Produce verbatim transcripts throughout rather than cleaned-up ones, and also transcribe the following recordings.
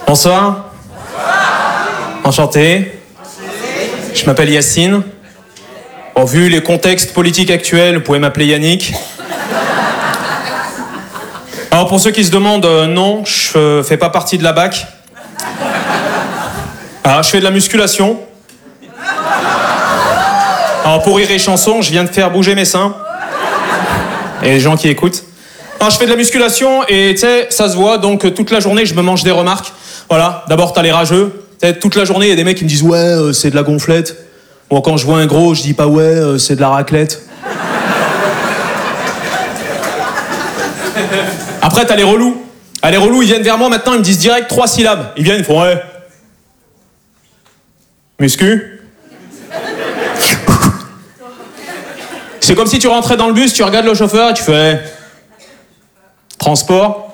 Bonsoir. Enchanté. Je m'appelle Yacine. Bon, vu les contextes politiques actuels, vous pouvez m'appeler Yannick. Alors pour ceux qui se demandent, euh, non, je fais pas partie de la B A C. Alors je fais de la musculation. Alors pour rire et chanson, je viens de faire bouger mes seins. Et les gens qui écoutent. Alors je fais de la musculation et tu sais, ça se voit, donc toute la journée je me mange des remarques. Voilà, d'abord t'as les rageux. T'sais, toute la journée il y a des mecs qui me disent ouais euh, c'est de la gonflette. Bon quand je vois un gros je dis pas ouais euh, c'est de la raclette. Après t'as les relous. Ah, les relous ils viennent vers moi maintenant, ils me disent direct trois syllabes. Ils viennent, ils font ouais. Muscu. C'est comme si tu rentrais dans le bus, tu regardes le chauffeur et tu fais transport.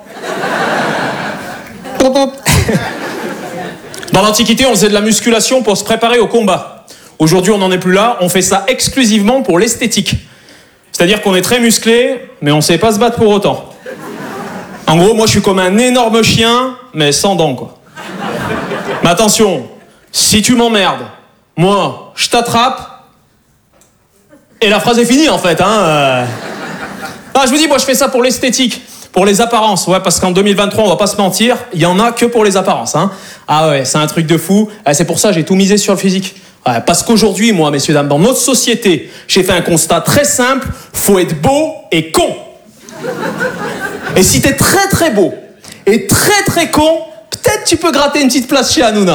Dans l'Antiquité, on faisait de la musculation pour se préparer au combat. Aujourd'hui, on n'en est plus là, on fait ça exclusivement pour l'esthétique. C'est-à-dire qu'on est très musclé, mais on sait pas se battre pour autant. En gros, moi je suis comme un énorme chien, mais sans dents, quoi. Mais attention, si tu m'emmerdes, moi, je t'attrape, et la phrase est finie en fait, hein. Euh... Ah, je vous dis, moi je fais ça pour l'esthétique, pour les apparences, ouais, parce qu'en deux mille vingt-trois, on va pas se mentir, il y en a que pour les apparences, hein. Ah ouais, c'est un truc de fou. C'est pour ça que j'ai tout misé sur le physique. Ouais, parce qu'aujourd'hui, moi, messieurs, dames, dans notre société, j'ai fait un constat très simple, faut être beau et con. Et si t'es très très beau et très très con, peut-être tu peux gratter une petite place chez Hanouna.